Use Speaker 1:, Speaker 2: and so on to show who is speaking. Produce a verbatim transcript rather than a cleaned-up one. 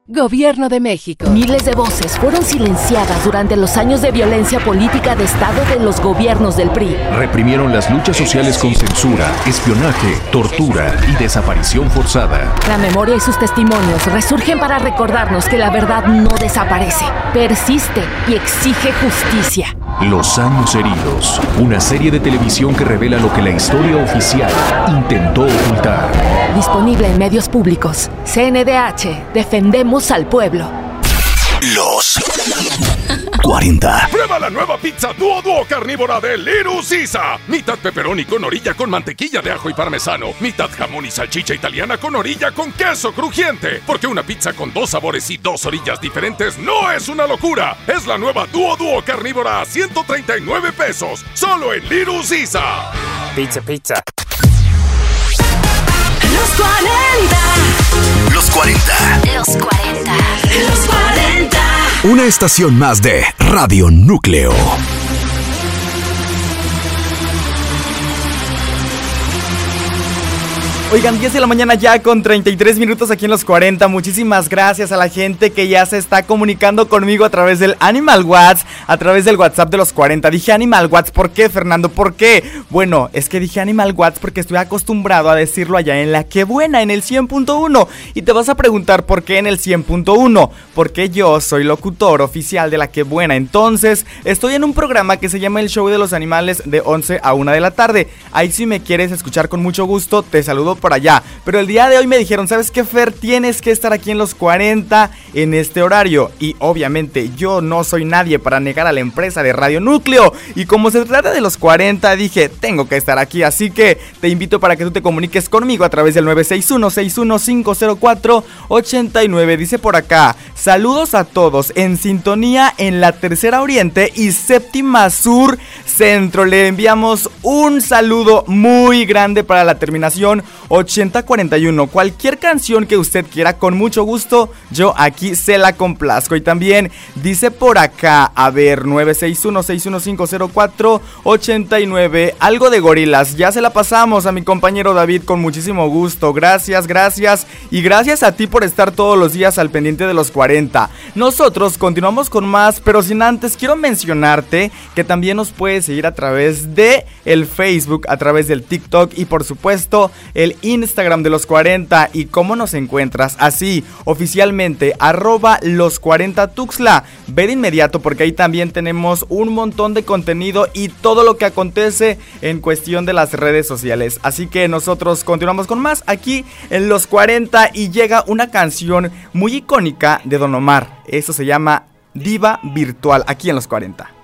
Speaker 1: Gobierno de México.
Speaker 2: Miles de voces fueron silenciadas durante los años de violencia política de Estado de los gobiernos del P R I.
Speaker 3: Reprimieron las luchas sociales con censura, espionaje, tortura y desaparición forzada.
Speaker 2: La memoria y sus testimonios resurgen para recordarnos que la verdad no desaparece, persiste y exige justicia.
Speaker 3: Los años heridos, una serie de televisión que revela lo que la historia oficial intentó ocultar.
Speaker 2: Disponible en medios públicos. C N D H, defendemos al pueblo.
Speaker 4: Los cuarenta.
Speaker 5: Prueba la nueva pizza Duo Duo carnívora de Little Caesar. Mitad pepperoni con orilla con mantequilla de ajo y parmesano. Mitad jamón y salchicha italiana con orilla con queso crujiente. Porque una pizza con dos sabores y dos orillas diferentes no es una locura. Es la nueva Duo Duo carnívora a ciento treinta y nueve pesos. Solo en Little Caesar.
Speaker 6: Pizza, pizza.
Speaker 7: Los cuarenta.
Speaker 4: Los cuarenta.
Speaker 7: Los cuarenta. Los cuarenta.
Speaker 4: Una estación más de Radio Núcleo.
Speaker 6: Oigan, diez de la mañana ya con treinta y tres minutos aquí en Los cuarenta. Muchísimas gracias a la gente que ya se está comunicando conmigo a través del Animal Watts, a través del WhatsApp de Los cuarenta. Dije Animal Watts, ¿por qué, Fernando? ¿Por qué? Bueno, es que dije Animal Watts porque estoy acostumbrado a decirlo allá en La Que Buena, en el cien punto uno. Y te vas a preguntar por qué en el cien punto uno. Porque yo soy locutor oficial de La Que Buena. Entonces, estoy en un programa que se llama El Show de los Animales de once a una de la tarde. Ahí si me quieres escuchar con mucho gusto, te saludo por allá. Pero el día de hoy me dijeron, ¿sabes qué, Fer? Tienes que estar aquí en Los cuarenta en este horario. Y obviamente yo no soy nadie para negar a la empresa de Radio Núcleo. Y como se trata de Los cuarenta, dije, tengo que estar aquí. Así que te invito para que tú te comuniques conmigo a través del nueve seis uno, seis uno cinco cero cuatro, ocho nueve. Dice por acá, saludos a todos en sintonía en la Tercera Oriente y Séptima Sur Centro. Le enviamos un saludo muy grande para la terminación ochenta cuarenta y uno. Cualquier canción que usted quiera, con mucho gusto, yo aquí se la complazco. Y también dice por acá, a ver, nueve seis uno, seis uno cinco cero cuatro, ocho nueve, algo de Gorilas. Ya se la pasamos a mi compañero David con muchísimo gusto. Gracias, gracias. Y gracias a ti por estar todos los días al pendiente de Los cuarenta. Nosotros continuamos con más, pero sin antes quiero mencionarte que también nos puedes seguir a través de el Facebook, a través del TikTok y por supuesto el Instagram de Los cuarenta. ¿Y cómo nos encuentras? Así, oficialmente, arroba Los cuarenta Tuxtla. Ve de inmediato porque ahí también tenemos un montón de contenido y todo lo que acontece en cuestión de las redes sociales. Así que nosotros continuamos con más aquí en Los cuarenta y llega una canción muy icónica de Don Omar. Eso se llama Diva Virtual, aquí en Los cuarenta.